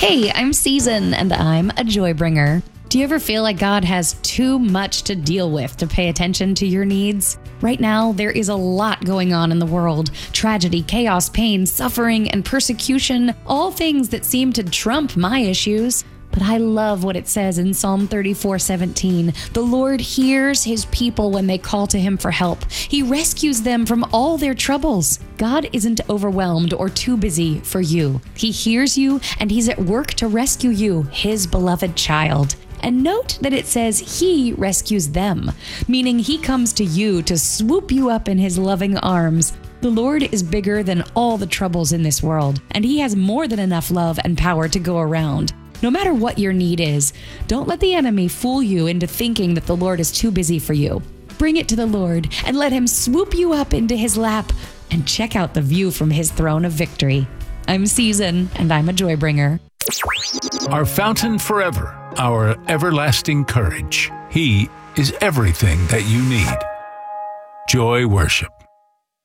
Hey, I'm Season, and I'm a joy bringer. Do you ever feel like God has too much to deal with to pay attention to your needs? Right now, there is a lot going on in the world. Tragedy, chaos, pain, suffering, and persecution, all things that seem to trump my issues. But I love what it says in Psalm 34:17. The Lord hears his people when they call to him for help. He rescues them from all their troubles. God isn't overwhelmed or too busy for you. He hears you, and he's at work to rescue you, his beloved child. And note that it says he rescues them, meaning he comes to you to swoop you up in his loving arms. The Lord is bigger than all the troubles in this world, and he has more than enough love and power to go around. No matter what your need is, don't let the enemy fool you into thinking that the Lord is too busy for you. Bring it to the Lord and let him swoop you up into his lap and check out the view from his throne of victory. I'm Season, and I'm a joy bringer. Our fountain forever, our everlasting courage. He is everything that you need. Joy Worship.